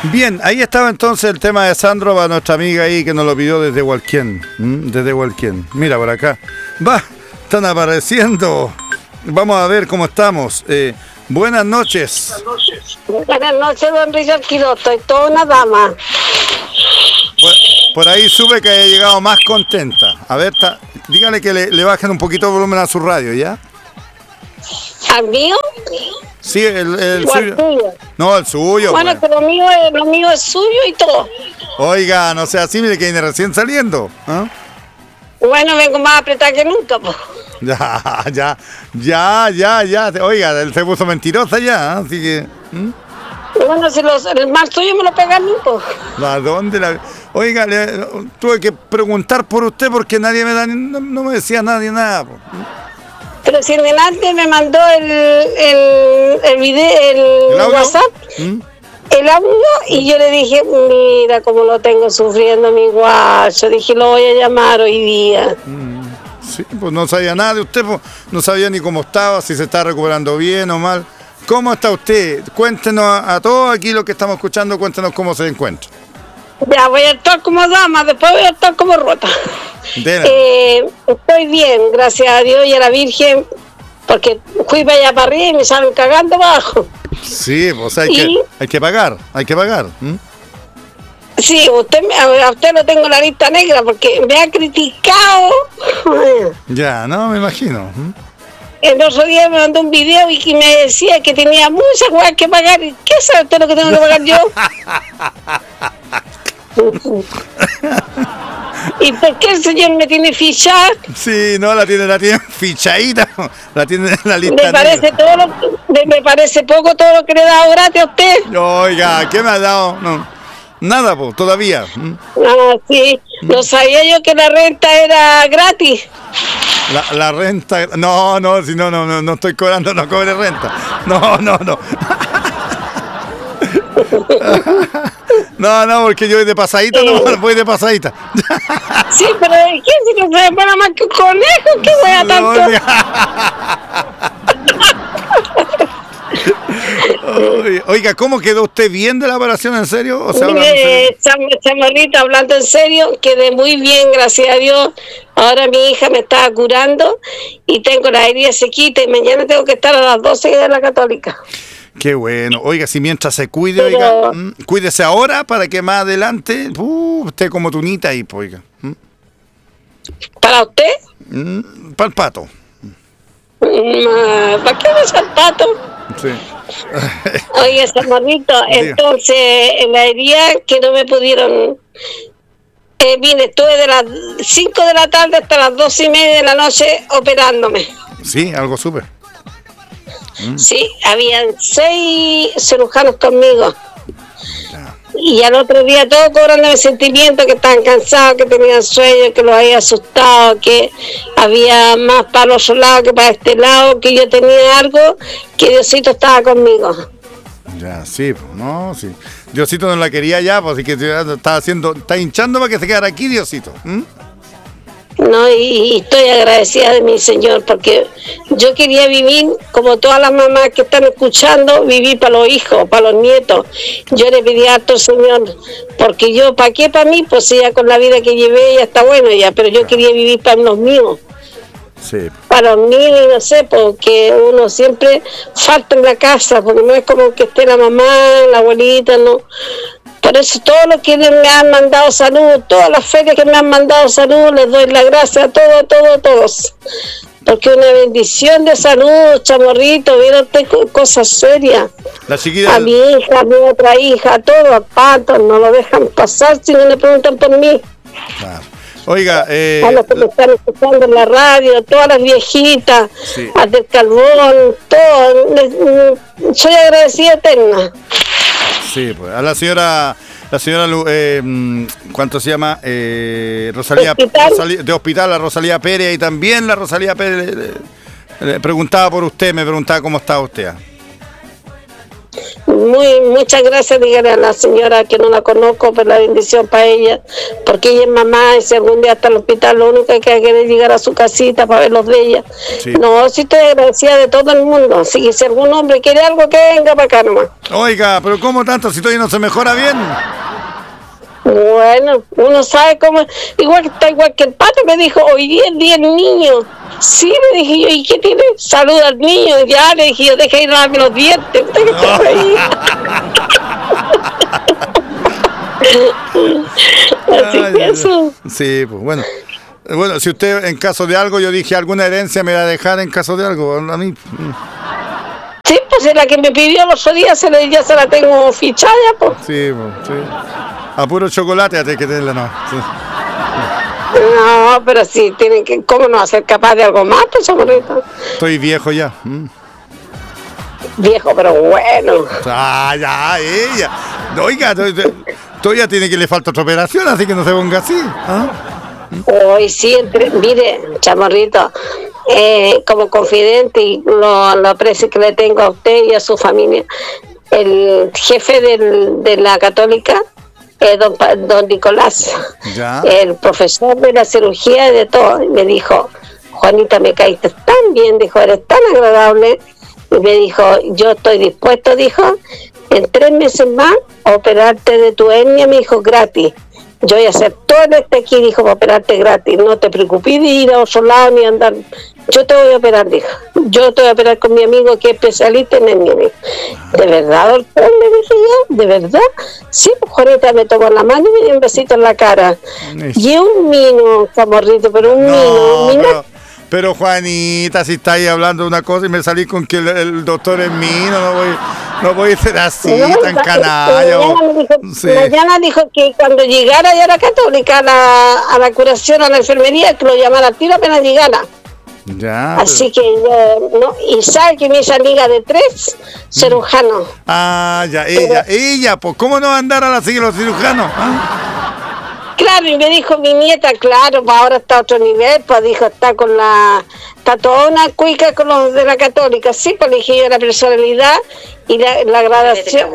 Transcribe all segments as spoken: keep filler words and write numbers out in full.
Bien, ahí estaba entonces el tema de Sandro para nuestra amiga ahí que nos lo pidió desde Hualquén. ¿Mm? Desde Hualquén. Mira por acá. Va, están apareciendo. Vamos a ver cómo estamos. Eh, buenas noches. Buenas noches, don Richard Quiroto. Y toda una dama. Por, por ahí supe que haya llegado más contenta. A ver, ta, dígale que le, le bajen un poquito el volumen a su radio, ¿ya? ¿Al mío? Sí, el, el ¿O suyo. al tuyo? No, el suyo. Bueno, Pues. que lo mío, es, lo mío es suyo y todo. Oiga, no sea así, mire que viene recién saliendo. ¿Ah? Bueno, vengo más apretada que nunca, pues. Ya, ya, ya, ya, ya. Oiga, él se puso mentirosa ya, así que. ¿Mm? Bueno, si los, el mal suyo me lo pega a mí, pues. ¿A dónde la.? Oiga, le, tuve que preguntar por usted porque nadie me da, no, no me decía nadie nada. Po. Pero si en delante me mandó el, el, el video, el, ¿El audio? WhatsApp, ¿Mm? el audio, y yo le dije, mira cómo lo tengo sufriendo mi guacho. Dije, lo voy a llamar hoy día. Mm. Sí, pues no sabía nada de usted, pues no sabía ni cómo estaba, si se está recuperando bien o mal. ¿Cómo está usted? Cuéntenos a, a todos aquí los que estamos escuchando, cuéntenos cómo se encuentra. Ya, voy a estar como dama, después voy a estar como rota. Eh, estoy bien, gracias a Dios y a la Virgen, porque fui para allá para arriba y me salen cagando abajo. Sí, pues hay, y, que, hay que pagar, hay que pagar. ¿Mm? Sí, usted, a usted lo tengo en la lista negra porque me ha criticado. Ya, no, me imagino. ¿Mm? El otro día me mandó un video y me decía que tenía muchas cosas que pagar. ¿Qué sabe usted lo que tengo que pagar yo? ¿Y por qué el señor me tiene fichada? Sí, no, la tiene, la tiene fichadita, la tiene en la lista me parece negra. todo lo, me parece poco todo lo que le he dado gratis a usted. Oiga, ¿qué me ha dado? No, nada, pues, todavía. ¿Mm? Ah, sí, no sabía yo que la renta era gratis. La, la renta, no, no, si no, no, no, no estoy cobrando, no cobre renta. No, no, no. No, no, porque yo voy de pasadita, no, voy de pasadita. Sí, pero ¿quién si no se para más que un conejo? ¿Qué voy a tanto? Oiga, ¿cómo quedó usted bien de la operación? ¿En serio? O sea, Mire, Chamorrito, hablando en serio, quedé muy bien, gracias a Dios. Ahora mi hija me está curando y tengo la herida sequita y mañana tengo que estar a las doce de la Católica. Qué bueno. Oiga, si mientras se cuide, Pero, oiga, ¿m? cuídese ahora para que más adelante, uh, usted como tunita ahí, pues, oiga. ¿M? ¿Para usted? Mm, para el pato. Mm, ¿Para qué me el pato? Sí. Oye, Chamorrito, entonces en la herida que no me pudieron... Eh, vine, estuve de las cinco de la tarde hasta las doce y media de la noche operándome. Sí, algo súper. Mm. Sí, habían seis cirujanos conmigo. Ya. Y al otro día todos cobrándome sentimientos, que estaban cansados, que tenían sueño, que los había asustado, que había más para el otro lado que para este lado, que yo tenía algo, que Diosito estaba conmigo. Ya, sí, pues, no, sí. Diosito no la quería ya, pues, así que está haciendo, está hinchando para que se quedara aquí, Diosito. ¿Mm? No, y, y estoy agradecida de mi Señor, porque yo quería vivir, como todas las mamás que están escuchando, vivir para los hijos, para los nietos. Yo le pedí harto al Señor, porque yo, ¿para qué para mí? Pues ya con la vida que llevé ya está bueno ya, pero yo quería vivir para los míos. Sí. Para los niños, y no sé, porque uno siempre falta en la casa, porque no es como que esté la mamá, la abuelita, no. Por eso todos los que me han mandado salud, todas las ferias que me han mandado salud, les doy la gracia a todos, a todos, a todos. Porque una bendición de salud, Chamorrito, vieron cosas serias. La chiquilla... A mi hija, a mi otra hija, a todos, a Pato, no lo dejan pasar si no le preguntan por mí. Claro. Oiga, eh... a los que me están escuchando en la radio, todas las viejitas, sí. a del Carbón, todo, soy agradecida eterna. Sí, pues a la señora, la señora, eh, ¿cuánto se llama? Eh, Rosalía, ¿Hospital? Rosalía, de hospital, la Rosalía Pérez, y también la Rosalía Pérez le, le preguntaba por usted, me preguntaba cómo estaba usted. Muy, muchas gracias, dígale a la señora que no la conozco, por la bendición para ella, porque ella es mamá y si algún día está al hospital, lo único que hay que hacer es llegar a su casita para ver los de ella. Sí. No, sí estoy agradecida de todo el mundo, así que si algún hombre quiere algo, que venga para acá nomás. Oiga, pero ¿cómo tanto si todavía no se mejora bien? Bueno, uno sabe cómo, igual está igual que el pato me dijo, hoy día es día del niño. Sí, le dije yo, ¿y qué tiene? Saluda al niño, ya le dije yo, deja ir a darme los dientes. Usted que está ahí. Así Ay, que eso. Sí, pues bueno. Bueno, si usted en caso de algo, yo dije, alguna herencia me va a dejar en caso de algo, a mí. Sí, pues es la que me pidió los otros días, se le, ya se la tengo fichada, pues. Sí, pues, sí. A puro chocolate hay que tenerla, no. Sí. No, pero sí, tienen que, ¿cómo no va a ser capaz de algo más, pues, amorito? Estoy viejo ya. Mm. Viejo, pero bueno. Ah, ya, ella. Oiga, todavía tiene que le falta otra operación, así que no se ponga así. ¿Ah? Hoy sí, entre, mire, chamorrito, eh, como confidente y lo, lo aprecio que le tengo a usted y a su familia, el jefe del, de la Católica, Eh, don, don Nicolás, ¿ya? El profesor de la cirugía y de todo, me dijo, Juanita, me caíste tan bien, dijo, eres tan agradable, y me dijo, yo estoy dispuesto, dijo, en tres meses más a operarte de tu hernia, me dijo, gratis. Yo voy a hacer todo este aquí, dijo, para operarte gratis, no te preocupes de ir a otro lado ni andar, yo te voy a operar, dijo, yo te voy a operar con mi amigo que es especialista en hernia. ¿De verdad, doctor? Le dije yo, ¿de verdad? Sí, pues Juanita me tomó la mano y me dio un besito en la cara. Y un mino, Camorrito, pero un no, mino, un mino. Pero, pero Juanita, si está ahí hablando de una cosa y me salí con que el, el doctor es mino, no voy, no voy a ser así, no, tan canalla. Mañana, dijo, sí. mañana dijo que cuando llegara ya a la Católica, a la, a la curación, a la enfermería, que lo llamara al tiro apenas llegara. Ya, así pero... que yo, no, y sabe que mi amiga de tres cirujanos. Ah, ya, ella, pero... ella, pues, ¿cómo no va a andar a la seguir los cirujanos? ¿Ah? Claro, y me dijo mi nieta, claro, pues ahora está a otro nivel, pues dijo, está con la, está toda una cuica con los de la Católica, sí, pues le dije yo la personalidad y la, la gradación.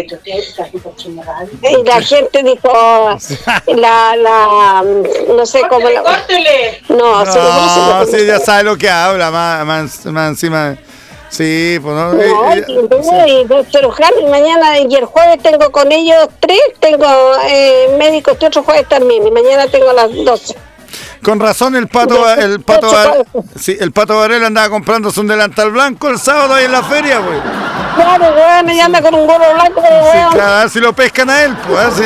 Y la gente dijo, la, la, no sé cómo la... No, no sí, ya sabe lo que habla, más, más, más encima... Sí, pues no. no eh, y, y, y, pero y mañana y el jueves tengo con ellos tres, tengo eh, médicos, este otro jueves también, y mañana tengo a las doce. Con razón el pato, el pato, Bar, sí, el pato Varela andaba comprándose un delantal blanco el sábado ahí en la feria, güey. Claro, weón, y anda con un gorro blanco, sí, weón. Claro, a ver si lo pescan a él, pues, así.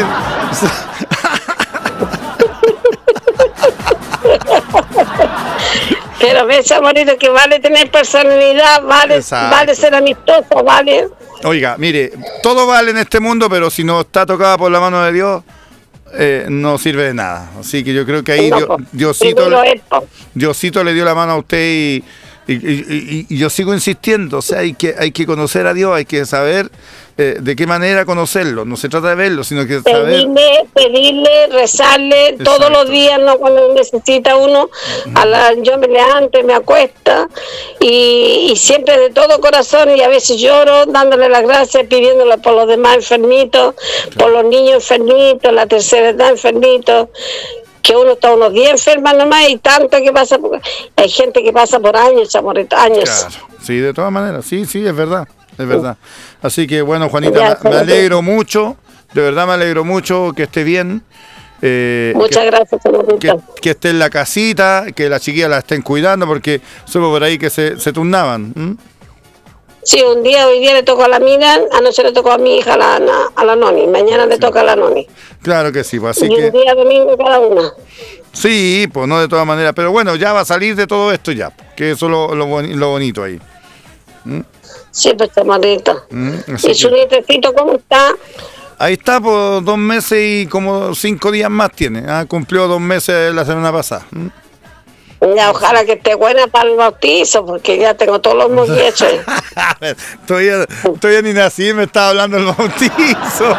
Pero ves, amorito, que vale tener personalidad, vale, vale ser amistoso, vale. Oiga, mire, todo vale en este mundo, pero si no está tocada por la mano de Dios, eh, no sirve de nada. Así que yo creo que ahí no, Dios, Diosito, le, Diosito le dio la mano a usted y, y, y, y, y yo sigo insistiendo. O sea, hay que, hay que conocer a Dios, hay que saber eh, de qué manera conocerlo. No se trata de verlo, sino que saber... Pedirle, pedirle, rezarle. Exacto. Todos los días, ¿no? Cuando necesita uno, a la, yo me levanto y me acuesta y, y siempre de todo corazón, y a veces lloro dándole las gracias, pidiéndole por los demás enfermitos, claro. Por los niños enfermitos, la tercera edad enfermitos, que uno está unos días enferma nomás y tanto que pasa por, hay gente que pasa por años, chamorrito, años. Claro. Sí, de todas maneras, sí, sí, es verdad. Es verdad. Así que bueno, Juanita, me, me alegro mucho, de verdad me alegro mucho que esté bien. Eh, Muchas que, gracias, que, que esté en la casita, que las chiquillas la estén cuidando, porque supo por ahí que se, se turnaban. ¿Mm? Sí, un día, hoy día le tocó a la Mina, anoche le tocó a mi hija, a la, a la Noni, mañana le sí. toca a la Noni. Claro que sí, pues así y que... un día domingo cada una. Sí, pues no de todas maneras, pero bueno, ya va a salir de todo esto ya, que eso es lo, lo, lo bonito ahí. ¿Mm? Sí, pues está malito. Mm, ¿Y su nietecito cómo está? Ahí está por dos meses y como cinco días más tiene. ¿Ah? Cumplió dos meses la semana pasada. ¿Mm? Ya, ojalá que esté buena para el bautizo, porque ya tengo todos los moquechos. todavía, todavía ni nací, me estaba hablando del bautizo.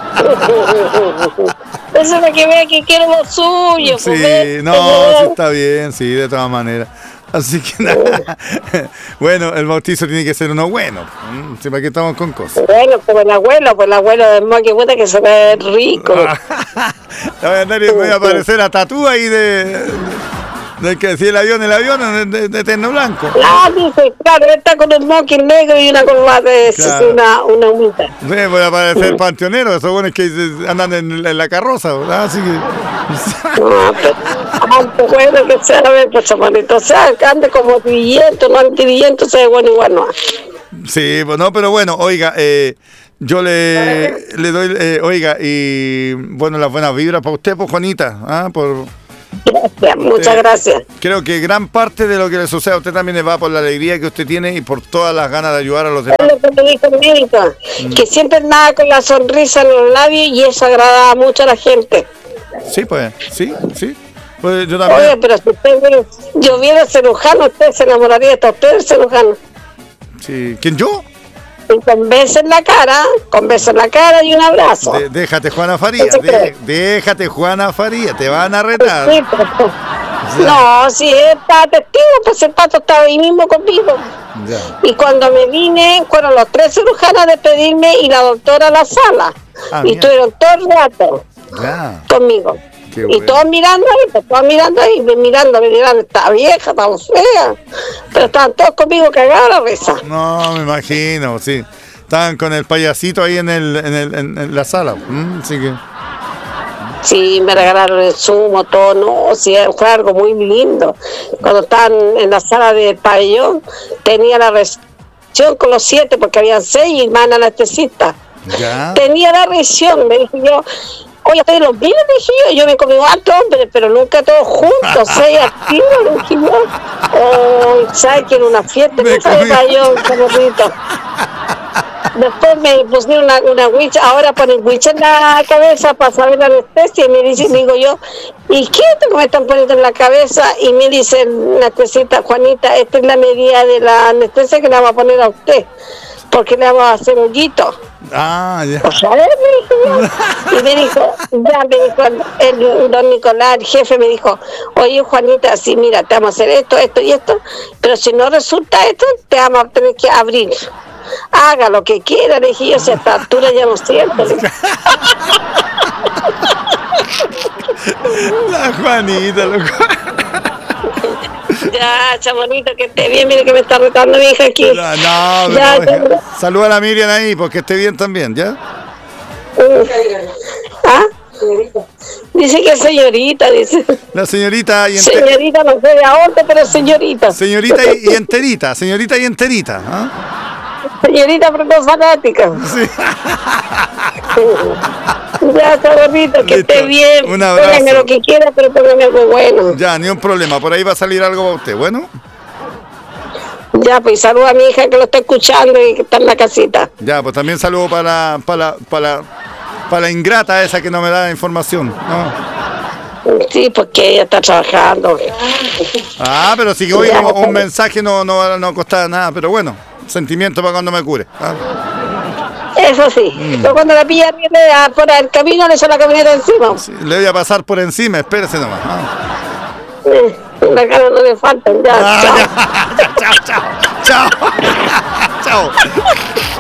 Eso es para que vea que quiero lo suyo. Sí, pues, no, sí está bien, sí, de todas maneras. Así que nada. Bueno, el bautizo tiene que ser uno bueno. ¿Mm? Sí, ¿para qué estamos con cosas? Bueno, como el abuelo, pues el abuelo de Moqui, puta que se ve rico. Voy a andar y voy a aparecer a tatú ahí de, de que si el avión, el avión de, de terno blanco. Ah, dice, claro, él está con un Moqui negro y una corbata de Claro. una, una humita. Sí, voy a parecer panteonero, esos buenos que andan en, en la carroza, ¿verdad? Así que. No, pero tanto bueno que sea, a ver, pues, chamanito, o sea, que ande como trillento, no antirillento, sea bueno igual no. Sí, pues no, pero bueno, oiga, eh, yo le, le doy, eh, oiga, y bueno, las buenas vibras para usted, pues Juanita, ¿ah? Por, Gracias, muchas eh, gracias. creo que gran parte de lo que le sucede a usted también le va por la alegría que usted tiene y por todas las ganas de ayudar a los demás. Es lo que me dijo el médico, que siempre andaba con la sonrisa en los labios y eso agradaba mucho a la gente. Sí, pues, sí, sí. Pues yo Oye, también. pero si usted viera- yo viera cirujano, usted se enamoraría de usted el cirujano. Sí. ¿Quién yo? Y con beso en la cara, con beso en la cara y un abrazo. De- déjate, Juana Faría. Eso de- creo. déjate, Juana Faría. Te van a retar. Sí, pero- no, si él estaba testigo, pues el pato estaba ahí mismo conmigo. Ya. Y cuando me vine, fueron los tres cirujanos a despedirme y la doctora a la sala. Ah, y mira. estuvieron todo el rato Ya. conmigo. Qué Y bueno. todos mirando ahí, pues, todos mirando ahí, me mirando, me miraban, está vieja, tan fea. Pero estaban todos conmigo cagados la risa. No, me imagino, sí. Estaban con el payasito ahí en, el, en, el, en, en la sala. ¿Mm? Así que. Sí, me regalaron el zumo, todo, no, sí, fue algo muy lindo. Cuando estaban en la sala del pabellón, tenía la recepción con los siete, porque habían seis hermanas anestesistas. Ya. Tenía la reacción, me dije yo, oye, ustedes los vieron, dije yo, yo me comí harto hombre, pero nunca todos juntos, seis activos, dije yo. Oh, ¿sabes que en una fiesta Me me fue comí- pabellón, bonito. Después me pusieron una, una witch, ahora ponen witch en la cabeza para saber la anestesia y me dicen, digo yo, ¿y qué es esto que me están poniendo en la cabeza? Y me dicen, la anestesista, Juanita, esta es la medida de la anestesia que le vamos a poner a usted, porque le vamos a hacer hoyito. Ah, ya. Pues, a ver, me dijo yo. Y me dijo, ya me dijo el, el don Nicolás, el jefe, me dijo, oye Juanita, sí, mira, te vamos a hacer esto, esto y esto, pero si no resulta esto, te vamos a tener que abrir. Haga lo que quiera, le dije yo, si a esta altura ya no siento. le dije. La Juanita, loco. Ya, chamonito, que esté bien, mire que me está retando mi hija aquí. Ya, no, Ya, pero, ya. saluda a la Miriam ahí, porque esté bien también, ¿ya? ¿Ah? Dice que señorita, dice. La señorita y ente- Señorita, no sé de a dónde, pero señorita. señorita y, y enterita, señorita y enterita, ¿ah? Señorita, pero no fanática. Sí. Ya, chamonito, que Listo. esté bien. Un abrazo. Póngame lo que quiera, pero póngame algo bueno. Ya, ni un problema, por ahí va a salir algo para usted, ¿bueno? Ya, pues saluda a mi hija que lo está escuchando y que está en la casita. Ya, pues también saludo para, para, para, para la ingrata esa que no me da información, ¿no? Sí, porque ella está trabajando. Ah, pero si hoy un, un mensaje no, no, no costaba nada, pero bueno, sentimiento para cuando me cure. ¿Ah? Eso sí. Pero cuando la pilla viene a- por el camino, le echa la camioneta encima. Sí, le voy a pasar por encima, espérese nomás. ¿Ah? Eh, la cara no le faltan. Ya, Ah, chao. ya. Chao, chao, chao. Chao.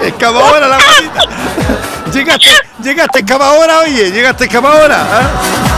Escapadora la bonita. Llegaste, llegaste escapadora, oye, llegaste escapadora. ¿Ah?